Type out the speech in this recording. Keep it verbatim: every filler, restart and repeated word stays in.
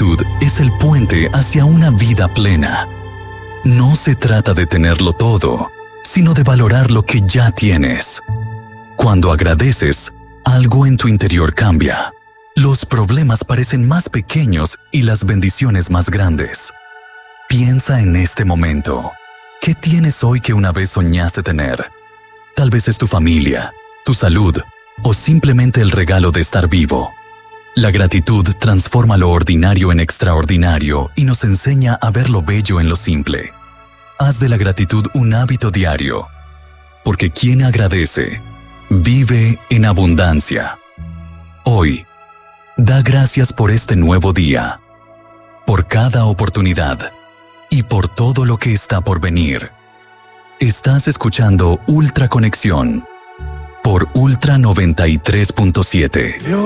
gratitud es el puente hacia una vida plena. No se trata de tenerlo todo, sino de valorar lo que ya tienes. Cuando agradeces, algo en tu interior cambia. Los problemas parecen más pequeños y las bendiciones más grandes. Piensa en este momento. ¿Qué tienes hoy que una vez soñaste tener? Tal vez es tu familia, tu salud o simplemente el regalo de estar vivo. La gratitud transforma lo ordinario en extraordinario y nos enseña a ver lo bello en lo simple. Haz de la gratitud un hábito diario, porque quien agradece, vive en abundancia. Hoy, da gracias por este nuevo día, por cada oportunidad y por todo lo que está por venir. Estás escuchando Ultra Conexión por Ultra noventa y tres punto siete.